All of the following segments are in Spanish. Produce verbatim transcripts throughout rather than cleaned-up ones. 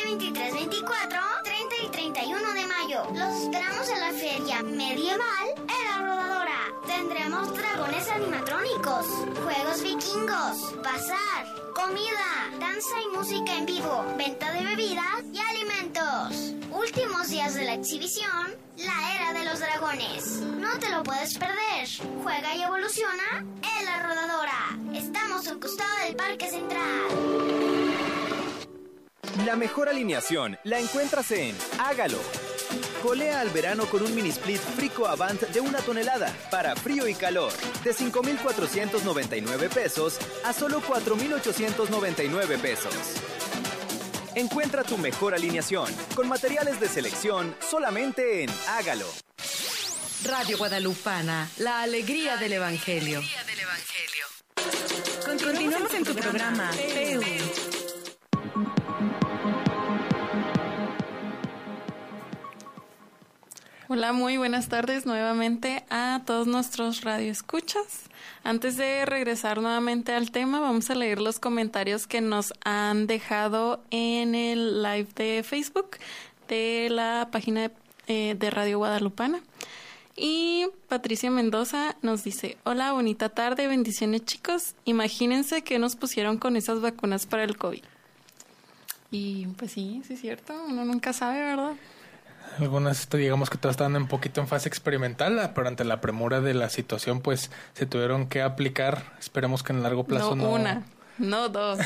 veintitrés, veinticuatro, treinta y treinta y uno de mayo. Los esperamos en la feria medieval en La Rodadora. Tendremos dragones animatrónicos, juegos vikingos, bazar, comida, danza y música en vivo, venta de bebidas y alimentos. Últimos días de la exhibición, la era de los dragones. No te lo puedes perder. Juega y evoluciona en La Rodadora. Estamos a un costado del Parque Central. La mejor alineación la encuentras en Hágalo. Colea al verano con un mini split Frico Avant de una tonelada para frío y calor, de cinco mil cuatrocientos noventa y nueve pesos a solo cuatro mil ochocientos noventa y nueve pesos. Encuentra tu mejor alineación con materiales de selección solamente en Hágalo. Radio Guadalupana, la alegría del Evangelio. Continuamos en tu programa, P U. Hola, muy buenas tardes nuevamente a todos nuestros radioescuchas. Antes de regresar nuevamente al tema, vamos a leer los comentarios que nos han dejado en el live de Facebook de la página de, eh, de Radio Guadalupana. Y Patricia Mendoza nos dice: hola, bonita tarde, bendiciones chicos. Imagínense que nos pusieron con esas vacunas para el COVID. Y pues sí, sí es cierto, uno nunca sabe, ¿verdad? Algunas, digamos que todas estaban un poquito en fase experimental, pero ante la premura de la situación, pues se tuvieron que aplicar. Esperemos que en largo plazo no... No una, no dos.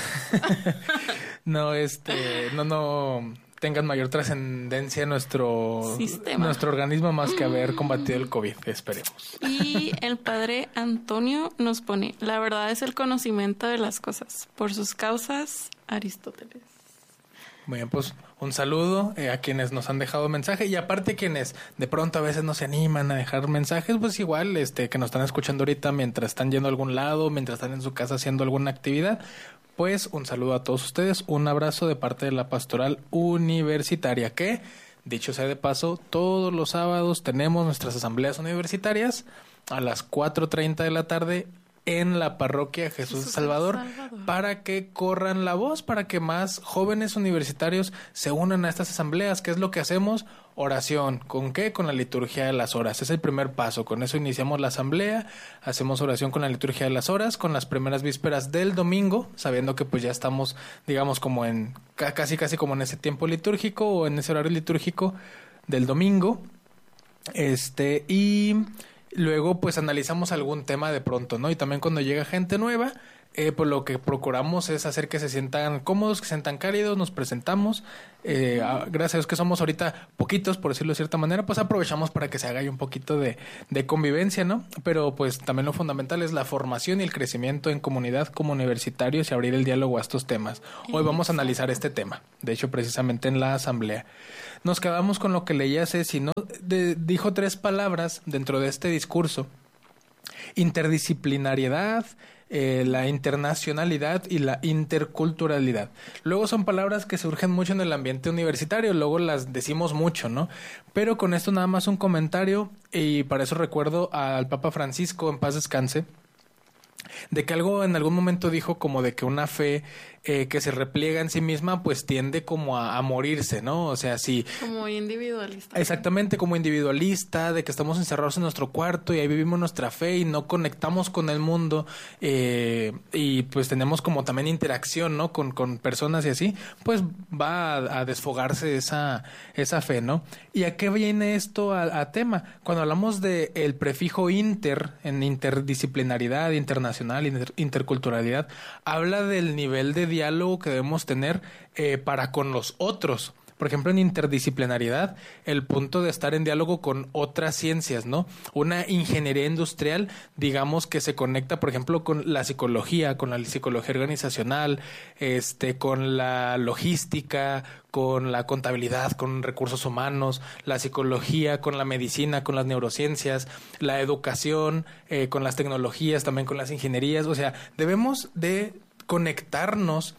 no, este, no, no tengan mayor trascendencia nuestro sistema, nuestro organismo, más que haber combatido el COVID, esperemos. Y el padre Antonio nos pone: la verdad es el conocimiento de las cosas, por sus causas, Aristóteles. Muy bien, pues un saludo eh, a quienes nos han dejado mensaje, y aparte quienes de pronto a veces no se animan a dejar mensajes, pues igual este que nos están escuchando ahorita mientras están yendo a algún lado, mientras están en su casa haciendo alguna actividad, pues un saludo a todos ustedes, un abrazo de parte de la Pastoral Universitaria, que dicho sea de paso, todos los sábados tenemos nuestras asambleas universitarias a las cuatro treinta de la tarde en la parroquia Jesús, Jesús Salvador, Salvador, para que corran la voz, para que más jóvenes universitarios se unan a estas asambleas. ¿Qué es lo que hacemos? Oración. ¿Con qué? Con la liturgia de las horas. Es el primer paso. Con eso iniciamos la asamblea, hacemos oración con la liturgia de las horas, con las primeras vísperas del domingo, sabiendo que pues ya estamos, digamos, como en casi casi como en ese tiempo litúrgico o en ese horario litúrgico del domingo. Este, y luego pues analizamos algún tema de pronto, ¿no? Y también cuando llega gente nueva, eh, pues lo que procuramos es hacer que se sientan cómodos, que se sientan cálidos, nos presentamos. Eh, a, gracias a Dios que somos ahorita poquitos, por decirlo de cierta manera, pues aprovechamos para que se haga ahí un poquito de, de convivencia, ¿no? Pero pues también lo fundamental es la formación y el crecimiento en comunidad como universitarios y abrir el diálogo a estos temas. Hoy vamos a analizar este tema, de hecho precisamente en la asamblea. Nos quedamos con lo que leía Ceci, ¿no? De, dijo tres palabras dentro de este discurso: interdisciplinariedad, eh, la internacionalidad y la interculturalidad. Luego son palabras que surgen mucho en el ambiente universitario, luego las decimos mucho, ¿no? Pero con esto nada más un comentario, y para eso recuerdo al Papa Francisco, en paz descanse, de que algo en algún momento dijo como de que una fe eh, que se repliega en sí misma pues tiende como a, a morirse, ¿no? O sea, sí. Como individualista. Exactamente, como individualista, de que estamos encerrados en nuestro cuarto y ahí vivimos nuestra fe y no conectamos con el mundo, eh, y pues tenemos como también interacción, ¿no? Con, con personas y así, pues va a, a desfogarse esa, esa fe, ¿no? ¿Y a qué viene esto a, a tema? Cuando hablamos de el prefijo inter, en interdisciplinaridad, internacional, inter, interculturalidad, habla del nivel de diálogo que debemos tener eh, para con los otros. Por ejemplo, en interdisciplinariedad, el punto de estar en diálogo con otras ciencias, ¿no? Una ingeniería industrial, digamos, que se conecta, por ejemplo, con la psicología, con la psicología organizacional, este, con la logística, con la contabilidad, con recursos humanos, la psicología, con la medicina, con las neurociencias, la educación, eh, con las tecnologías, también con las ingenierías. O sea, debemos de conectarnos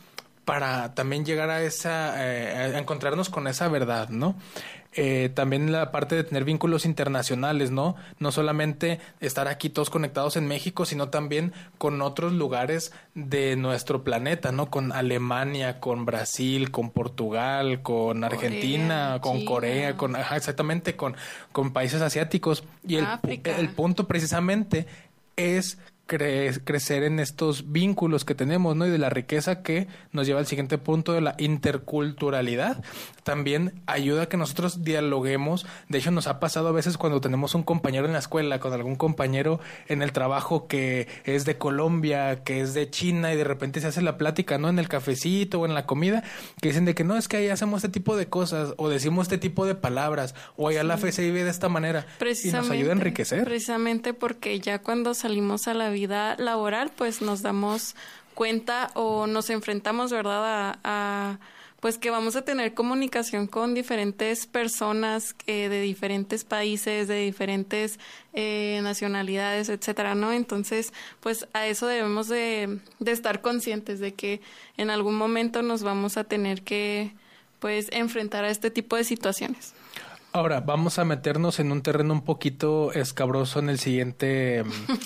para también llegar a esa, eh, a encontrarnos con esa verdad, ¿no? Eh, también la parte de tener vínculos internacionales, ¿no? No solamente estar aquí todos conectados en México, sino también con otros lugares de nuestro planeta, ¿no? Con Alemania, con Brasil, con Portugal, con Argentina, Corea, con China. Corea, con, ajá, exactamente, con, con países asiáticos. Y el, el punto precisamente es cre- crecer en estos vínculos que tenemos, ¿no? Y de la riqueza que nos lleva al siguiente punto de la interculturalidad. También ayuda a que nosotros dialoguemos. De hecho, nos ha pasado a veces cuando tenemos un compañero en la escuela, con algún compañero en el trabajo que es de Colombia, que es de China, y de repente se hace la plática, ¿no? En el cafecito o en la comida, que dicen de que no, es que ahí hacemos este tipo de cosas, o decimos este tipo de palabras, o allá sí. La fe se vive de esta manera. Y nos ayuda a enriquecer. Precisamente porque ya cuando salimos a la vida laboral, pues nos damos cuenta o nos enfrentamos, ¿verdad?, a... a pues que vamos a tener comunicación con diferentes personas eh, de diferentes países, de diferentes eh, nacionalidades, etcétera, ¿no? Entonces, pues a eso debemos de, de estar conscientes de que en algún momento nos vamos a tener que, pues, enfrentar a este tipo de situaciones. Ahora, vamos a meternos en un terreno un poquito escabroso en el siguiente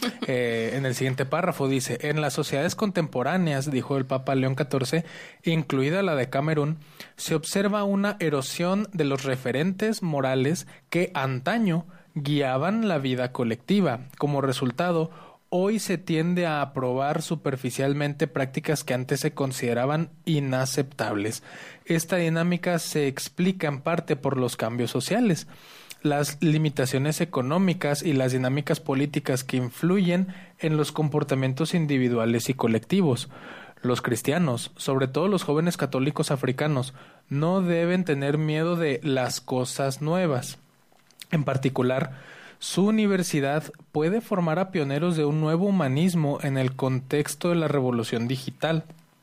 eh, en el siguiente párrafo. Dice, en las sociedades contemporáneas, dijo el Papa León catorce, incluida la de Camerún, se observa una erosión de los referentes morales que antaño guiaban la vida colectiva. Como resultado, hoy se tiende a aprobar superficialmente prácticas que antes se consideraban inaceptables. Esta dinámica se explica en parte por los cambios sociales, las limitaciones económicas y las dinámicas políticas que influyen en los comportamientos individuales y colectivos. Los cristianos, sobre todo los jóvenes católicos africanos, no deben tener miedo de las cosas nuevas. En particular, su universidad puede formar a pioneros de un nuevo humanismo en el contexto de la revolución digital,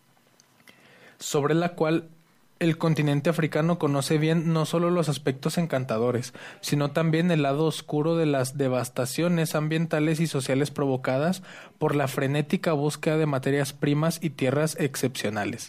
sobre la cual el continente africano conoce bien no solo los aspectos encantadores, sino también el lado oscuro de las devastaciones ambientales y sociales provocadas por la frenética búsqueda de materias primas y tierras excepcionales.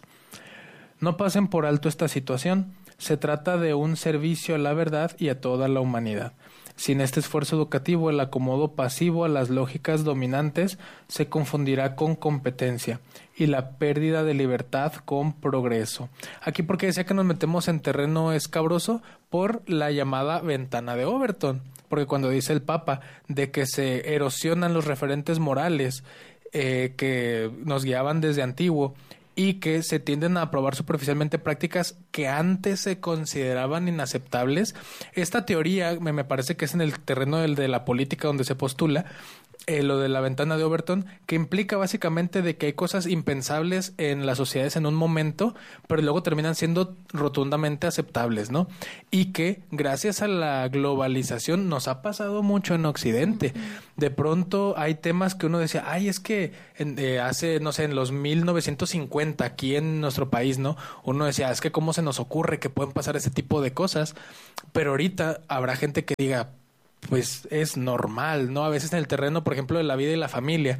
No pasen por alto esta situación. Se trata de un servicio a la verdad y a toda la humanidad. Sin este esfuerzo educativo, el acomodo pasivo a las lógicas dominantes se confundirá con competencia y la pérdida de libertad con progreso. Aquí porque decía que nos metemos en terreno escabroso por la llamada ventana de Overton, porque cuando dice el Papa de que se erosionan los referentes morales eh, que nos guiaban desde antiguo, y que se tienden a aprobar superficialmente prácticas que antes se consideraban inaceptables. Esta teoría me, me parece que es en el terreno del, de la política donde se postula eh, lo de la ventana de Overton, que implica básicamente de que hay cosas impensables en las sociedades en un momento, pero luego terminan siendo rotundamente aceptables, ¿no? Y que gracias a la globalización nos ha pasado mucho en Occidente. De pronto hay temas que uno decía, ay, es que en, eh, hace, no sé, en los mil novecientos cincuenta aquí en nuestro país, ¿no? Uno decía, es que cómo se nos ocurre que pueden pasar ese tipo de cosas, pero ahorita habrá gente que diga, pues es normal, ¿no? A veces en el terreno, por ejemplo, de la vida y la familia,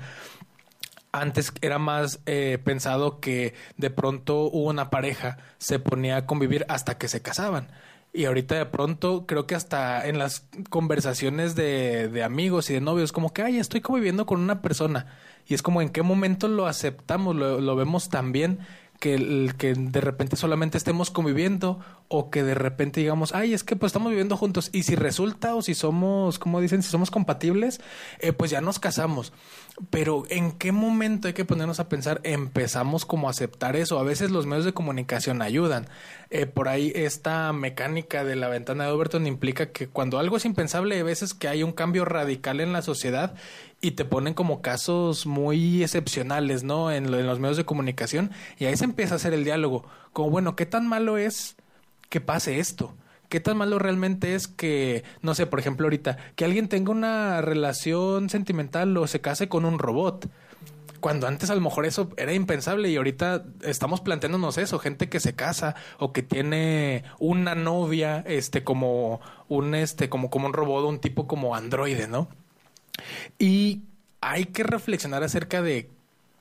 antes era más eh, pensado que de pronto hubo una pareja, se ponía a convivir hasta que se casaban. Y ahorita de pronto creo que hasta en las conversaciones de, de amigos y de novios, como que, ay, estoy conviviendo con una persona. Y es como, ¿en qué momento lo aceptamos? Lo, lo vemos tan bien que, el, que de repente solamente estemos conviviendo, o que de repente digamos, ay, es que pues estamos viviendo juntos. Y si resulta, o si somos, como dicen, si somos compatibles, eh, pues ya nos casamos. Pero ¿en qué momento hay que ponernos a pensar? Empezamos como a aceptar eso. A veces los medios de comunicación ayudan. Eh, por ahí esta mecánica de la ventana de Overton implica que cuando algo es impensable, hay veces que hay un cambio radical en la sociedad y te ponen como casos muy excepcionales, ¿no? En, lo, en los medios de comunicación, y ahí se empieza a hacer el diálogo. Como, bueno, ¿qué tan malo es que pase esto? ¿Qué tan malo realmente es que, no sé, por ejemplo ahorita, que alguien tenga una relación sentimental o se case con un robot? Cuando antes a lo mejor eso era impensable, y ahorita estamos planteándonos eso, gente que se casa o que tiene una novia, este, como un, este, como, como un robot, un tipo como androide, ¿no? Y hay que reflexionar acerca de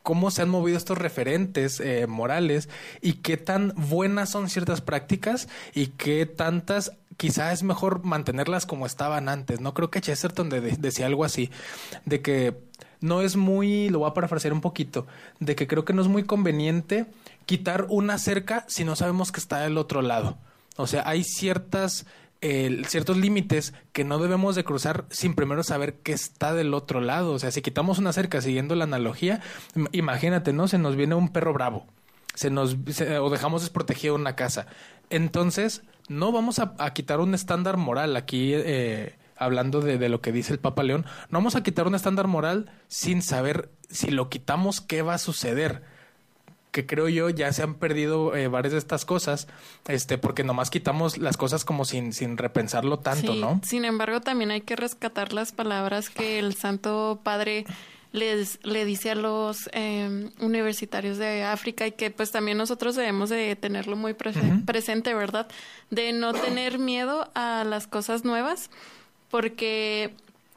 cómo se han movido estos referentes eh, morales y qué tan buenas son ciertas prácticas y qué tantas quizá es mejor mantenerlas como estaban antes, ¿no? Creo que Chesterton de, de, decía algo así, de que no es muy, lo voy a parafrasear un poquito, de que creo que no es muy conveniente quitar una cerca si no sabemos que está del otro lado. O sea, hay ciertas... Eh, ciertos límites que no debemos de cruzar sin primero saber qué está del otro lado. O sea, si quitamos una cerca siguiendo la analogía, imagínate, ¿no? Se nos viene un perro bravo, se nos se, o dejamos desprotegida una casa. Entonces, no vamos a, a quitar un estándar moral aquí, eh, hablando de, de lo que dice el Papa León, no vamos a quitar un estándar moral sin saber si lo quitamos qué va a suceder. Que creo yo ya se han perdido eh, varias de estas cosas, este, porque nomás quitamos las cosas como sin, sin repensarlo tanto, sí, ¿no? Sin embargo, también hay que rescatar las palabras que el Santo Padre les, le dice a los eh, universitarios de África y que pues también nosotros debemos de tenerlo muy pre- uh-huh. presente, ¿verdad? De no tener miedo a las cosas nuevas, porque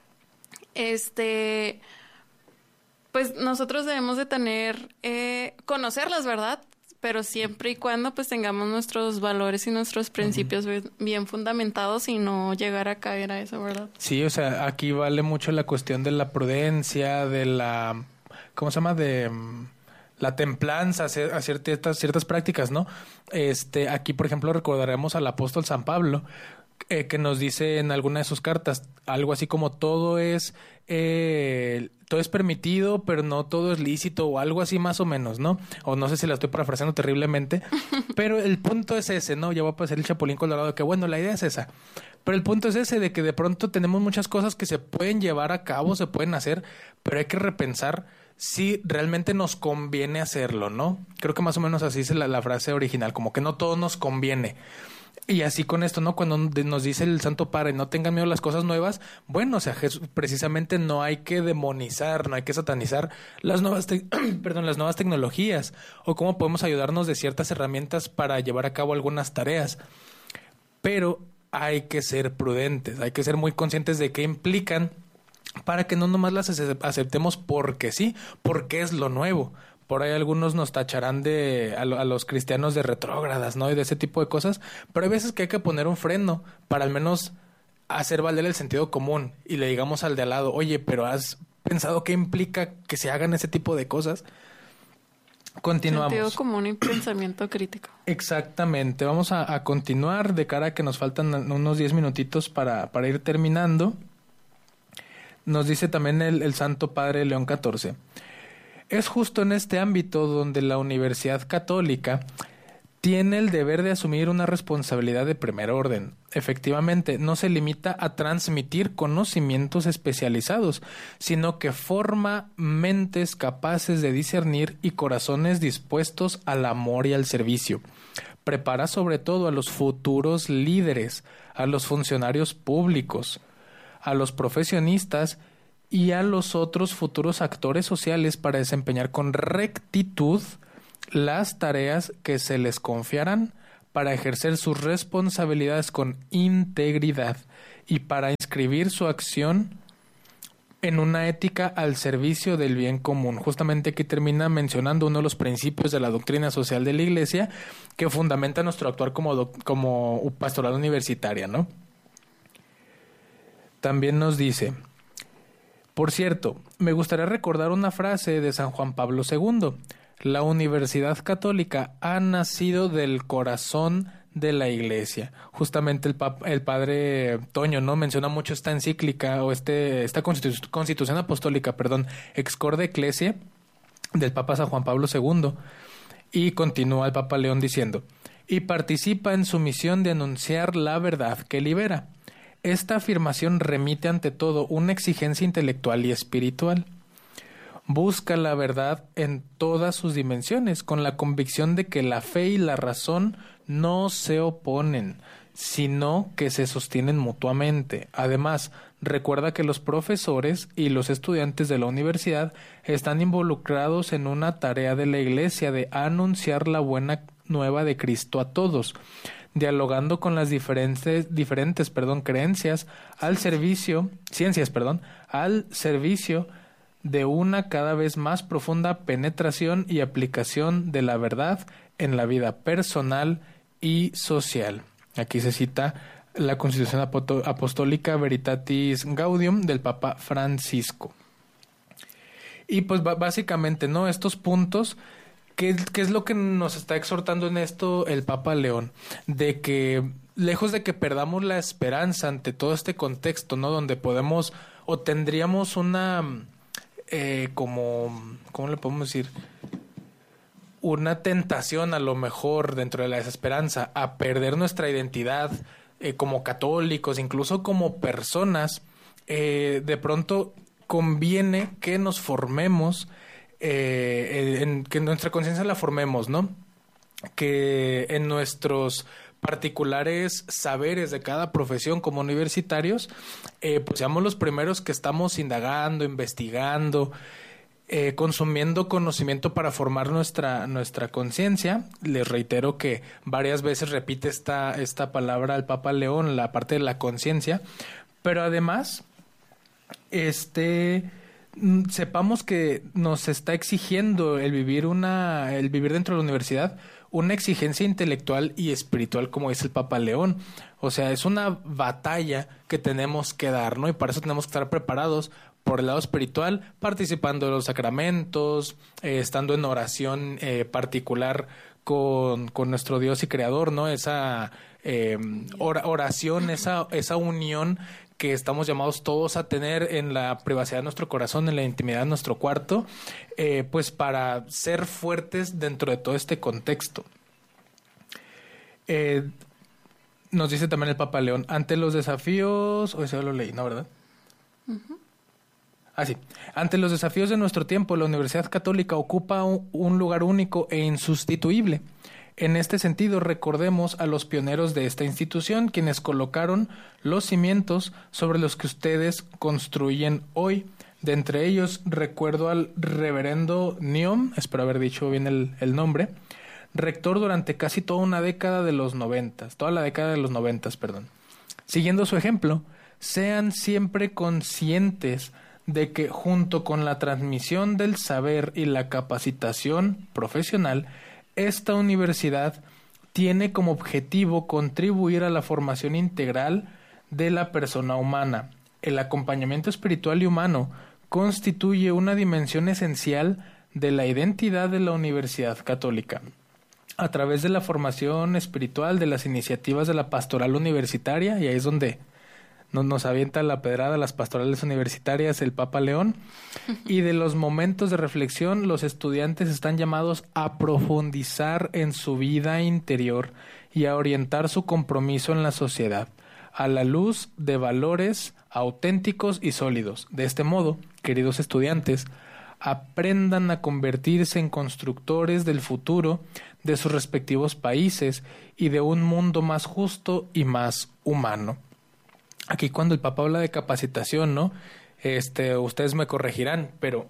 este... pues nosotros debemos de tener, eh, conocerlas, ¿verdad? Pero siempre y cuando pues tengamos nuestros valores y nuestros principios uh-huh. bien fundamentados y no llegar a caer a eso, ¿verdad? Sí, o sea, aquí vale mucho la cuestión de la prudencia, de la, ¿cómo se llama? De um, la templanza a ciertas, ciertas prácticas, ¿no? Este, aquí, por ejemplo, recordaremos al apóstol San Pablo, eh, que nos dice en alguna de sus cartas algo así como todo es... Eh, todo es permitido, pero no todo es lícito o algo así más o menos, ¿no? O no sé si la estoy parafraseando terriblemente, pero el punto es ese, ¿no? Ya voy a pasar el chapulín colorado, que bueno, la idea es esa. Pero el punto es ese, de que de pronto tenemos muchas cosas que se pueden llevar a cabo, se pueden hacer, pero hay que repensar si realmente nos conviene hacerlo, ¿no? Creo que más o menos así es la, la frase original, como que no todo nos conviene. Y así con esto, ¿no? Cuando nos dice el Santo Padre, no tengan miedo a las cosas nuevas, bueno, o sea, Jesús, precisamente no hay que demonizar, no hay que satanizar las nuevas, te- perdón, las nuevas tecnologías, o cómo podemos ayudarnos de ciertas herramientas para llevar a cabo algunas tareas. Pero hay que ser prudentes, hay que ser muy conscientes de qué implican para que no nomás las aceptemos porque sí, porque es lo nuevo. Por ahí algunos nos tacharán de a, lo, a los cristianos de retrógradas, ¿no? Y de ese tipo de cosas. Pero hay veces que hay que poner un freno para al menos hacer valer el sentido común. Y le digamos al de al lado, oye, pero ¿has pensado qué implica que se hagan ese tipo de cosas? Continuamos. Sentido común y pensamiento crítico. Exactamente. Vamos a, a continuar de cara a que nos faltan unos diez minutitos para, para ir terminando. Nos dice también el, el Santo Padre León catorce. Es justo en este ámbito donde la Universidad Católica tiene el deber de asumir una responsabilidad de primer orden. Efectivamente, no se limita a transmitir conocimientos especializados, sino que forma mentes capaces de discernir y corazones dispuestos al amor y al servicio. Prepara sobre todo a los futuros líderes, a los funcionarios públicos, a los profesionistas y a los otros futuros actores sociales para desempeñar con rectitud las tareas que se les confiarán, para ejercer sus responsabilidades con integridad y para inscribir su acción en una ética al servicio del bien común. Justamente aquí termina mencionando uno de los principios de la doctrina social de la Iglesia que fundamenta nuestro actuar como, doc- como pastoral universitaria, ¿no? También nos dice... Por cierto, me gustaría recordar una frase de San Juan Pablo segundo. La Universidad Católica ha nacido del corazón de la Iglesia. Justamente el, pap- el padre Toño, ¿no? Menciona mucho esta encíclica o este esta constitu- constitución apostólica, perdón, Ex Corde Ecclesiae del Papa San Juan Pablo segundo. Y continúa el Papa León diciendo, y participa en su misión de anunciar la verdad que libera. Esta afirmación remite ante todo una exigencia intelectual y espiritual. Busca la verdad en todas sus dimensiones, con la convicción de que la fe y la razón no se oponen, sino que se sostienen mutuamente. Además, recuerda que los profesores y los estudiantes de la universidad están involucrados en una tarea de la Iglesia de anunciar la buena nueva de Cristo a todos, dialogando con las diferentes, diferentes, perdón, creencias al servicio, ciencias, perdón, al servicio de una cada vez más profunda penetración y aplicación de la verdad en la vida personal y social. Aquí se cita la Constitución Apostólica Veritatis Gaudium del Papa Francisco. Y pues básicamente, ¿no? Estos puntos, ¿qué, qué es lo que nos está exhortando en esto el Papa León? De que, lejos de que perdamos la esperanza ante todo este contexto, ¿no? Donde podemos o tendríamos una, eh, como, ¿cómo le podemos decir? Una tentación a lo mejor dentro de la desesperanza a perder nuestra identidad eh, como católicos, incluso como personas, eh, de pronto conviene que nos formemos, eh, en, que nuestra conciencia la formemos, ¿no? Que en nuestros particulares saberes de cada profesión como universitarios, eh, pues seamos los primeros que estamos indagando, investigando, eh, consumiendo conocimiento para formar nuestra, nuestra conciencia. Les reitero que varias veces repite esta, esta palabra el Papa León, la parte de la conciencia, pero además este sepamos que nos está exigiendo el vivir una el vivir dentro de la universidad una exigencia intelectual y espiritual, como dice el Papa León. O sea, es una batalla que tenemos que dar, ¿no? Y para eso tenemos que estar preparados por el lado espiritual, participando de los sacramentos, eh, estando en oración eh, particular con, con nuestro Dios y Creador, ¿no? Esa eh, oración, esa, esa unión que estamos llamados todos a tener en la privacidad de nuestro corazón, en la intimidad de nuestro cuarto, eh, pues para ser fuertes dentro de todo este contexto. Eh, nos dice también el Papa León, ante los desafíos... Hoy se lo leí, ¿no, verdad? Uh-huh. Ah, sí. Ante los desafíos de nuestro tiempo, la Universidad Católica ocupa un, un lugar único e insustituible. En este sentido, recordemos a los pioneros de esta institución, quienes colocaron los cimientos sobre los que ustedes construyen hoy. De entre ellos, recuerdo al reverendo Neom, espero haber dicho bien el, el nombre, rector durante casi toda una década de los noventas, toda la década de los noventas, perdón. Siguiendo su ejemplo, sean siempre conscientes de que junto con la transmisión del saber y la capacitación profesional, esta universidad tiene como objetivo contribuir a la formación integral de la persona humana. El acompañamiento espiritual y humano constituye una dimensión esencial de la identidad de la Universidad Católica. A través de la formación espiritual, de las iniciativas de la pastoral universitaria, y ahí es donde nos, nos avienta la pedrada las pastorales universitarias el Papa León, y de los momentos de reflexión, los estudiantes están llamados a profundizar en su vida interior y a orientar su compromiso en la sociedad, a la luz de valores auténticos y sólidos. De este modo, queridos estudiantes, aprendan a convertirse en constructores del futuro de sus respectivos países y de un mundo más justo y más humano. Aquí cuando el Papa habla de capacitación, ¿no? Este, ustedes me corregirán, pero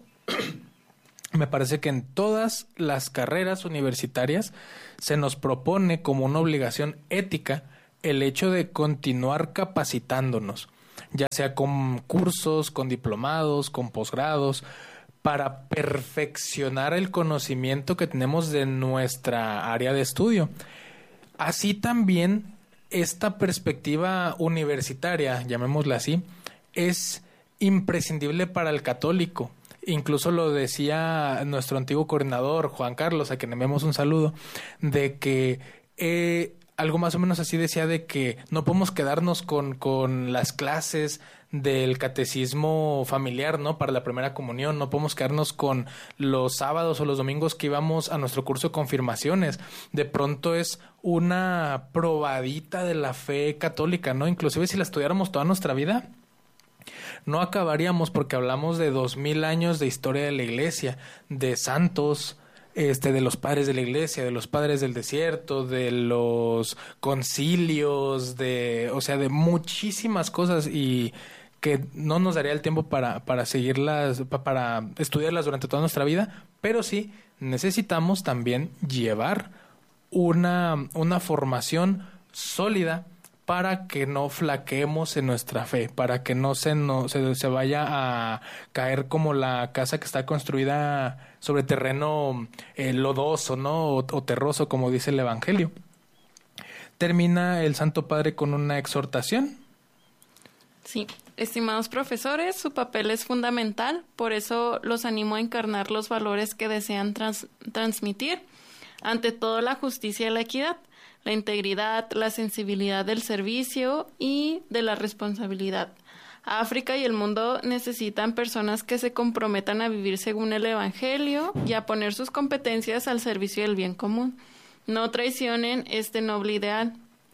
me parece que en todas las carreras universitarias se nos propone como una obligación ética el hecho de continuar capacitándonos, ya sea con cursos, con diplomados, con posgrados, para perfeccionar el conocimiento que tenemos de nuestra área de estudio. Así también esta perspectiva universitaria, llamémosla así, es imprescindible para el católico. Incluso lo decía nuestro antiguo coordinador, Juan Carlos, a quien le enviamos un saludo, de que eh, algo más o menos así decía de que no podemos quedarnos con, con las clases del catecismo familiar, ¿no? Para la primera comunión, no podemos quedarnos con los sábados o los domingos que íbamos a nuestro curso de confirmaciones. De pronto es una probadita de la fe católica, ¿no? Inclusive si la estudiáramos toda nuestra vida, no acabaríamos, porque hablamos de dos mil años de historia de la iglesia, de santos, este, de los padres de la iglesia, de los padres del desierto, de los concilios, de, o sea, de muchísimas cosas, y que no nos daría el tiempo para, para seguirlas, para estudiarlas durante toda nuestra vida, pero sí necesitamos también llevar una, una formación sólida para que no flaqueemos en nuestra fe, para que no se, no, se, se vaya a caer como la casa que está construida sobre terreno eh, lodoso, ¿no? O, o terroso, como dice el Evangelio. Termina el Santo Padre con una exhortación. Sí, estimados profesores, su papel es fundamental, por eso los animo a encarnar los valores que desean trans- transmitir. Ante todo, la justicia y la equidad, la integridad, la sensibilidad del servicio y de la responsabilidad. África y el mundo necesitan personas que se comprometan a vivir según el Evangelio y a poner sus competencias al servicio del bien común. No traicionen este noble ideal.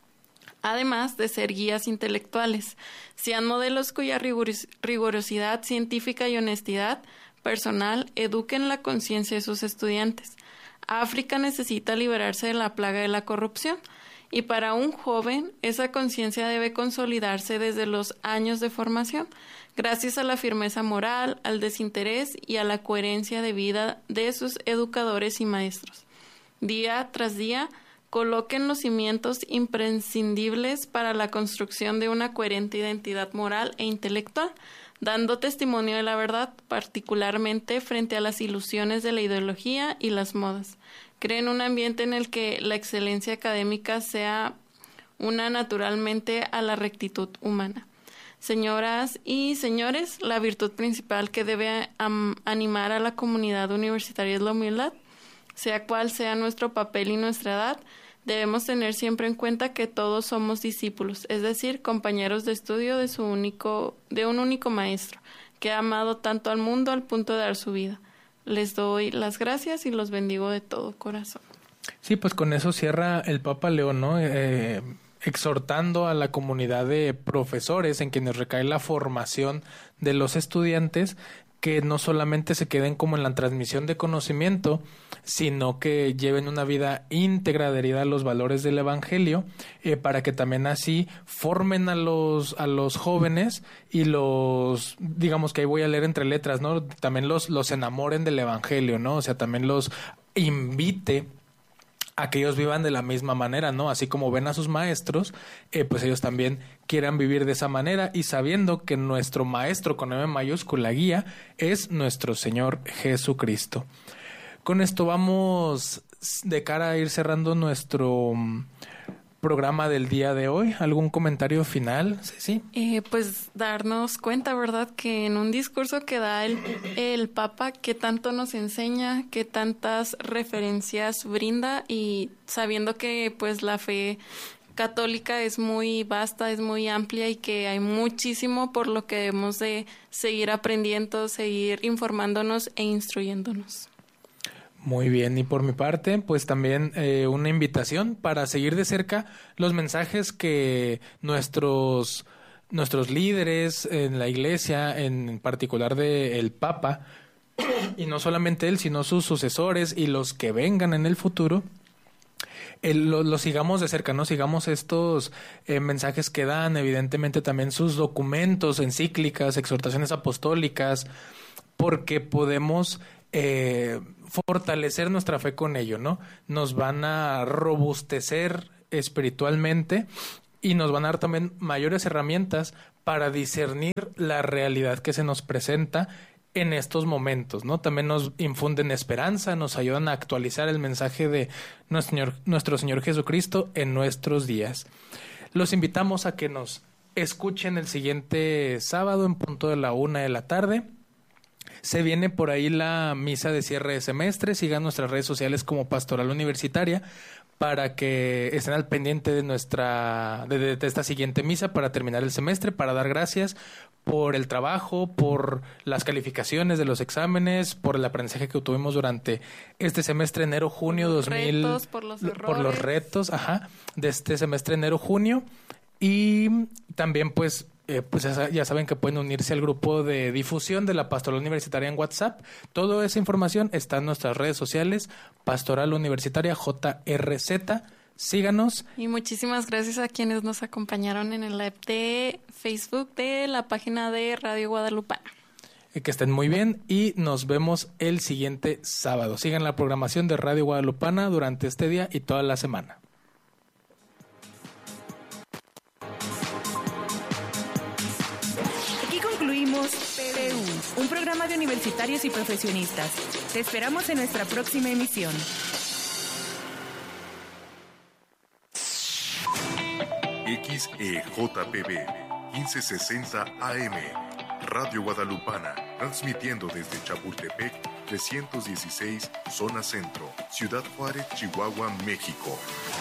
Además de ser guías intelectuales, sean modelos cuya rigoros- rigurosidad científica y honestidad personal eduquen la conciencia de sus estudiantes. África necesita liberarse de la plaga de la corrupción, y para un joven esa conciencia debe consolidarse desde los años de formación, gracias a la firmeza moral, al desinterés y a la coherencia de vida de sus educadores y maestros. Día tras día, coloquen los cimientos imprescindibles para la construcción de una coherente identidad moral e intelectual, dando testimonio de la verdad, particularmente frente a las ilusiones de la ideología y las modas. Creen un ambiente en el que la excelencia académica sea una naturalmente a la rectitud humana. Señoras y señores, la virtud principal que debe um, animar a la comunidad universitaria es la humildad. Sea cual sea nuestro papel y nuestra edad, debemos tener siempre en cuenta que todos somos discípulos, es decir, compañeros de estudio de su único, de un único maestro, que ha amado tanto al mundo al punto de dar su vida. Les doy las gracias y los bendigo de todo corazón. Sí, pues con eso cierra el Papa León, ¿no? Eh, exhortando a la comunidad de profesores en quienes recae la formación de los estudiantes, que no solamente se queden como en la transmisión de conocimiento, sino que lleven una vida íntegra adherida a los valores del Evangelio, eh, para que también así formen a los a los jóvenes y los, digamos que ahí voy a leer entre letras, ¿no? También los, los enamoren del Evangelio, ¿no? O sea, también los invite a que ellos vivan de la misma manera, ¿no? Así como ven a sus maestros, eh, pues ellos también quieran vivir de esa manera, y sabiendo que nuestro maestro con M mayúscula, guía, es nuestro Señor Jesucristo. Con esto vamos de cara a ir cerrando nuestro programa del día de hoy. ¿Algún comentario final, Ceci? Eh, pues darnos cuenta, ¿verdad?, que en un discurso que da el, el Papa, que tanto nos enseña, que tantas referencias brinda, y sabiendo que pues la fe católica es muy vasta, es muy amplia, y que hay muchísimo por lo que debemos de seguir aprendiendo, seguir informándonos e instruyéndonos. Muy bien, y por mi parte, pues también eh, una invitación para seguir de cerca los mensajes que nuestros nuestros líderes en la Iglesia, en particular de el Papa, y no solamente él, sino sus sucesores y los que vengan en el futuro, el, lo, lo sigamos de cerca, ¿no? Sigamos estos eh, mensajes que dan, evidentemente también sus documentos, encíclicas, exhortaciones apostólicas, porque podemos eh, fortalecer nuestra fe con ello, ¿no? Nos van a robustecer espiritualmente y nos van a dar también mayores herramientas para discernir la realidad que se nos presenta en estos momentos, ¿no? También nos infunden esperanza, nos ayudan a actualizar el mensaje de nuestro Señor, nuestro Señor Jesucristo en nuestros días. Los invitamos a que nos escuchen el siguiente sábado en punto de la una de la tarde. Se viene por ahí la misa de cierre de semestre. Sigan nuestras redes sociales como Pastoral Universitaria para que estén al pendiente de nuestra de, de, de esta siguiente misa para terminar el semestre, para dar gracias por el trabajo, por las calificaciones de los exámenes, por el aprendizaje que tuvimos durante este semestre enero-junio dos mil, retos, por los errores. por los retos, ajá, de este semestre enero-junio. Y también pues Eh, pues ya, ya saben que pueden unirse al grupo de difusión de la Pastoral Universitaria en WhatsApp. Toda esa información está en nuestras redes sociales, Pastoral Universitaria J R Z. Síganos. Y muchísimas gracias a quienes nos acompañaron en el live de Facebook de la página de Radio Guadalupana. Eh, que estén muy bien y nos vemos el siguiente sábado. Sigan la programación de Radio Guadalupana durante este día y toda la semana. P U, un programa de universitarios y profesionistas. Te esperamos en nuestra próxima emisión. X E J P B quince sesenta A M, Radio Guadalupana, transmitiendo desde Chapultepec trescientos dieciséis, Zona Centro, Ciudad Juárez, Chihuahua, México.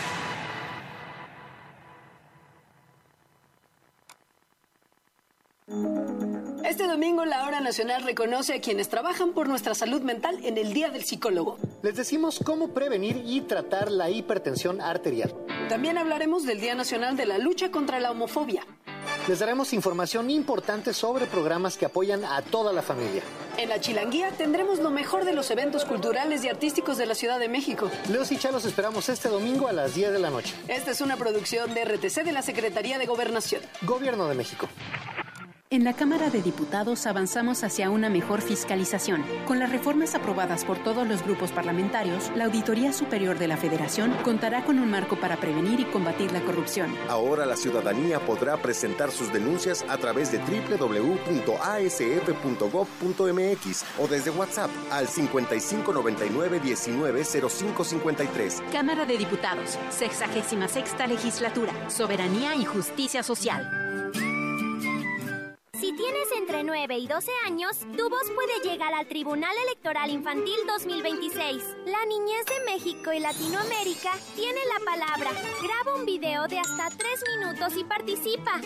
Este domingo la Hora Nacional reconoce a quienes trabajan por nuestra salud mental en el Día del Psicólogo. Les decimos cómo prevenir y tratar la hipertensión arterial. También hablaremos del Día Nacional de la Lucha contra la Homofobia. Les daremos información importante sobre programas que apoyan a toda la familia. En la Chilanguía tendremos lo mejor de los eventos culturales y artísticos de la Ciudad de México. Leos y Cha los esperamos este domingo a las diez de la noche. Esta es una producción de R T C de la Secretaría de Gobernación. Gobierno de México. En la Cámara de Diputados avanzamos hacia una mejor fiscalización. Con las reformas aprobadas por todos los grupos parlamentarios, la Auditoría Superior de la Federación contará con un marco para prevenir y combatir la corrupción. Ahora la ciudadanía podrá presentar sus denuncias a través de doble u doble u doble u punto a s f punto gob punto m x o desde WhatsApp al cincuenta y cinco noventa y nueve diecinueve cero cinco cincuenta y tres. Cámara de Diputados, sexagésima sexta Legislatura, Soberanía y Justicia Social. Si tienes entre nueve y doce años, tu voz puede llegar al Tribunal Electoral Infantil dos mil veintiséis. La niñez de México y Latinoamérica tiene la palabra. Graba un video de hasta tres minutos y participa.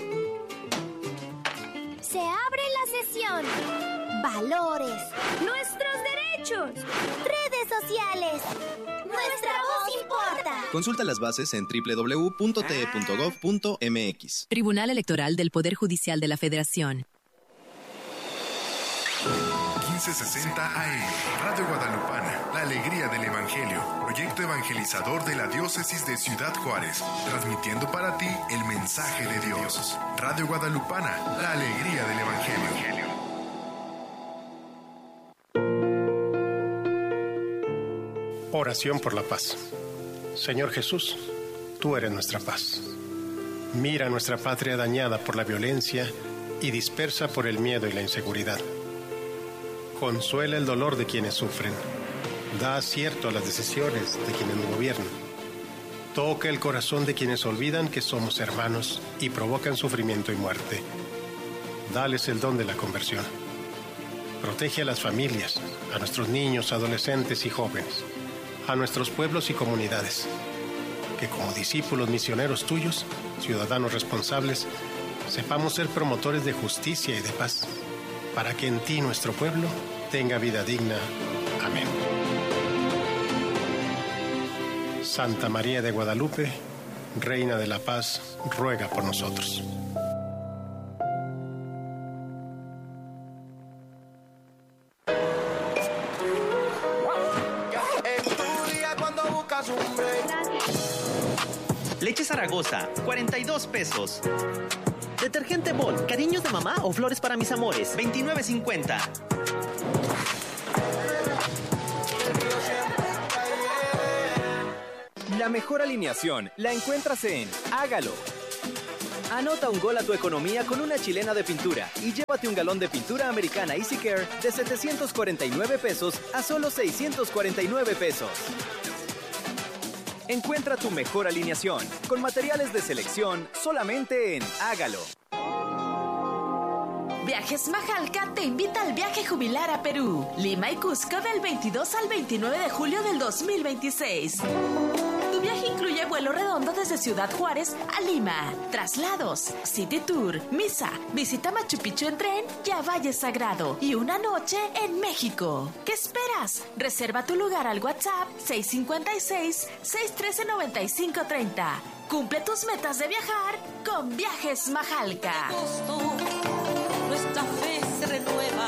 Se abre la sesión. Valores. Nuestros derechos. Redes sociales. Nuestra voz importa. Consulta las bases en doble u doble u doble u punto t e punto gob punto m x. Tribunal Electoral del Poder Judicial de la Federación. quince sesenta A M, Radio Guadalupana, la alegría del Evangelio, proyecto evangelizador de la diócesis de Ciudad Juárez, transmitiendo para ti el mensaje de Dios. Radio Guadalupana, la alegría del Evangelio. Oración por la paz. Señor Jesús, tú eres nuestra paz. Mira nuestra patria dañada por la violencia y dispersa por el miedo y la inseguridad. Consuela el dolor de quienes sufren. Da acierto a las decisiones de quienes nos gobiernan. Toca el corazón de quienes olvidan que somos hermanos y provocan sufrimiento y muerte. Dales el don de la conversión. Protege a las familias, a nuestros niños, adolescentes y jóvenes, a nuestros pueblos y comunidades. Que como discípulos misioneros tuyos, ciudadanos responsables, sepamos ser promotores de justicia y de paz, para que en ti nuestro pueblo tenga vida digna. Amén. Santa María de Guadalupe, Reina de la Paz, ruega por nosotros. Leche Zaragoza, cuarenta y dos pesos. Detergente Bol, cariños de mamá o flores para mis amores, veintinueve cincuenta. La mejor alineación la encuentras en Hágalo. Anota un gol a tu economía con una chilena de pintura y llévate un galón de pintura americana Easy Care de setecientos cuarenta y nueve pesos a solo seiscientos cuarenta y nueve pesos. Encuentra tu mejor alineación con materiales de selección solamente en Hágalo. Viajes Majalca te invita al viaje jubilar a Perú, Lima y Cusco del veintidós al veintinueve de julio del dos mil veintiséis. Tu viaje incluye vuelo redondo desde Ciudad Juárez a Lima, traslados, city tour, misa, visita Machu Picchu en tren y a Valle Sagrado y una noche en México. ¿Qué esperas? Reserva tu lugar al WhatsApp seis cinco seis, seis uno tres, nueve cinco tres cero. Cumple tus metas de viajar con Viajes Majalca. Nuestra fe se renueva.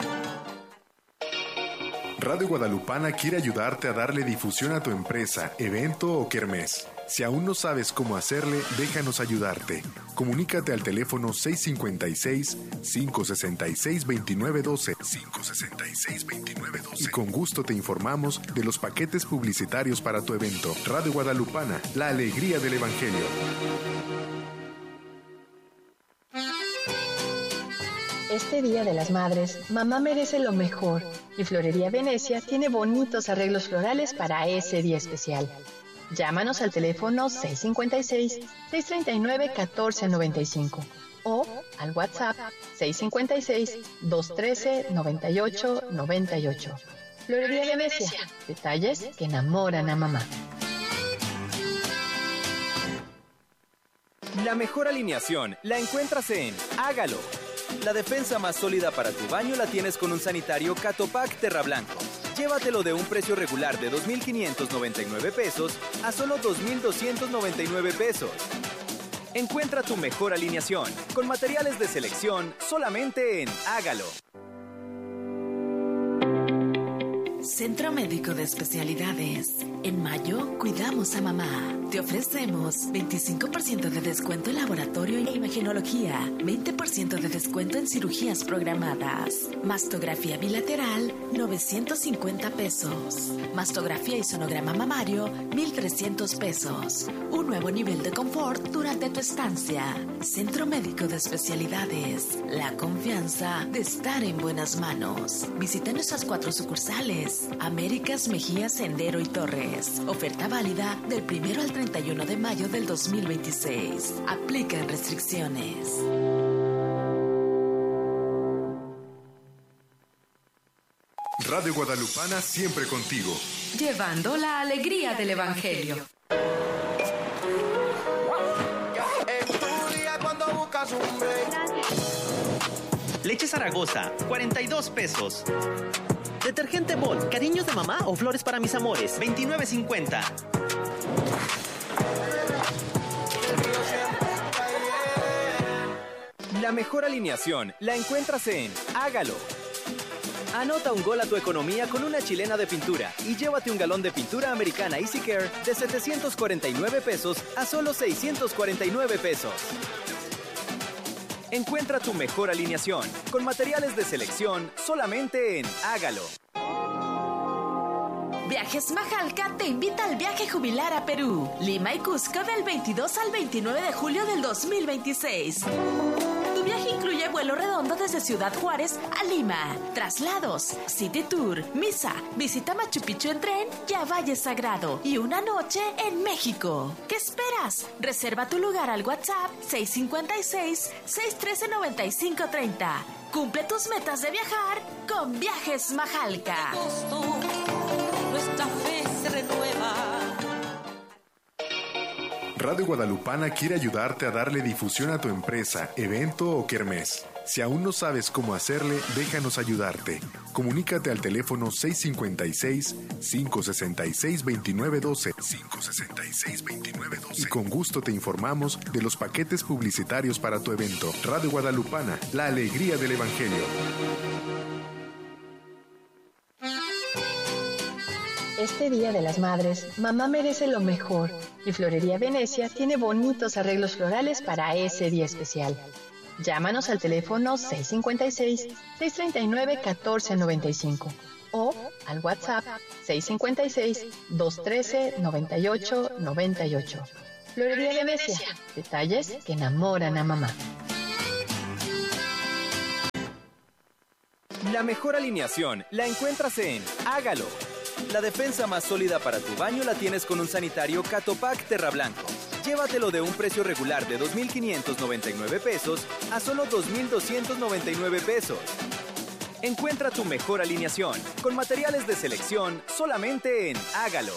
Radio Guadalupana quiere ayudarte a darle difusión a tu empresa, evento o kermés. Si aún no sabes cómo hacerle, déjanos ayudarte. Comunícate al teléfono seis cinco seis, cinco seis seis, dos nueve uno dos, cinco seis seis, dos nueve uno dos y con gusto te informamos de los paquetes publicitarios para tu evento. Radio Guadalupana, la alegría del Evangelio. Este Día de las Madres, mamá merece lo mejor y Florería Venecia tiene bonitos arreglos florales para ese día especial. Llámanos al teléfono seis cinco seis, seis tres nueve, uno cuatro nueve cinco o al WhatsApp seis cinco seis, dos uno tres, nueve ocho nueve ocho. Florería Venecia, detalles que enamoran a mamá. La mejor alineación la encuentras en Hágalo. La defensa más sólida para tu baño la tienes con un sanitario Catopac Terra Blanco. Llévatelo de un precio regular de dos mil quinientos noventa y nueve pesos a solo dos mil doscientos noventa y nueve pesos. Encuentra tu mejor alineación con materiales de selección solamente en Hágalo. Centro Médico de Especialidades. En mayo, cuidamos a mamá. Te ofrecemos veinticinco por ciento de descuento en laboratorio e imagenología, veinte por ciento de descuento en cirugías programadas. Mastografía bilateral, novecientos cincuenta pesos. Mastografía y sonograma mamario, mil trescientos pesos. Un nuevo nivel de confort durante tu estancia. Centro Médico de Especialidades. La confianza de estar en buenas manos. Visita nuestras cuatro sucursales. Américas, Mejía, Sendero y Torres. Oferta válida del primero al treinta y uno de mayo del dos mil veintiséis. Aplican restricciones. Radio Guadalupana siempre contigo. Llevando la alegría del Evangelio. Leche Zaragoza, cuarenta y dos pesos. Detergente Bol, cariños de mamá o flores para mis amores, veintinueve cincuenta. La mejor alineación la encuentras en Hágalo. Anota un gol a tu economía con una chilena de pintura y llévate un galón de pintura americana Easy Care de setecientos cuarenta y nueve pesos a solo seiscientos cuarenta y nueve pesos. Encuentra tu mejor alineación con materiales de selección solamente en Hágalo. Viajes Majalca te invita al viaje jubilar a Perú, Lima y Cusco del veintidós al veintinueve de julio del dos mil veintiséis. Tu viaje incluye vuelo redondo desde Ciudad Juárez a Lima, traslados, City Tour, misa, visita Machu Picchu en tren y a Valle Sagrado y una noche en México. ¿Qué esperas? Reserva tu lugar al WhatsApp seis cinco seis, seis uno tres, nueve cinco tres cero. Cumple tus metas de viajar con Viajes Majalca. Nuestra fe se renueva. Radio Guadalupana quiere ayudarte a darle difusión a tu empresa, evento o kermés. Si aún no sabes cómo hacerle, déjanos ayudarte. Comunícate al teléfono seis cinco seis, cinco seis seis, dos nueve uno dos, cinco seis seis, dos nueve uno dos y con gusto te informamos de los paquetes publicitarios para tu evento. Radio Guadalupana, la alegría del Evangelio. Este Día de las Madres, mamá merece lo mejor y Florería Venecia tiene bonitos arreglos florales para ese día especial. Llámanos al teléfono seis cinco seis, seis tres nueve, uno cuatro nueve cinco o al WhatsApp seis cinco seis, dos uno tres, nueve ocho nueve ocho. Florería Venecia, detalles que enamoran a mamá. La mejor alineación la encuentras en Hágalo. La defensa más sólida para tu baño la tienes con un sanitario Catopac Terra Blanco. Llévatelo de un precio regular de dos mil quinientos noventa y nueve pesos a solo dos mil doscientos noventa y nueve pesos. Encuentra tu mejor alineación con materiales de selección solamente en Hágalo.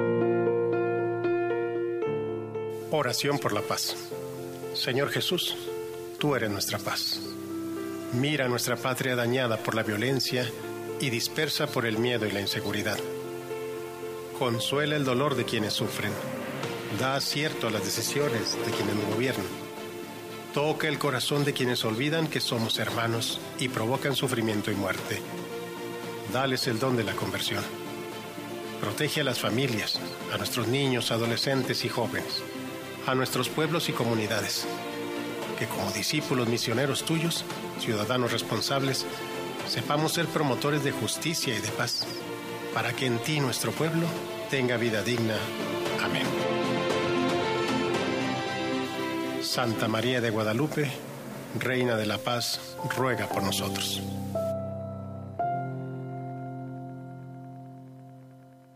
Oración por la paz. Señor Jesús, tú eres nuestra paz. Mira nuestra patria dañada por la violencia y dispersa por el miedo y la inseguridad. Consuela el dolor de quienes sufren. Da acierto a las decisiones de quienes nos gobiernan. Toca el corazón de quienes olvidan que somos hermanos y provocan sufrimiento y muerte. Dales el don de la conversión. Protege a las familias, a nuestros niños, adolescentes y jóvenes, a nuestros pueblos y comunidades. Que como discípulos misioneros tuyos, ciudadanos responsables, sepamos ser promotores de justicia y de paz, para que en ti nuestro pueblo tenga vida digna. Amén. Santa María de Guadalupe, Reina de la Paz, ruega por nosotros.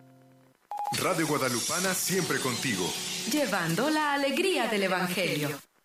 Radio Guadalupana siempre contigo. Llevando la alegría del Evangelio.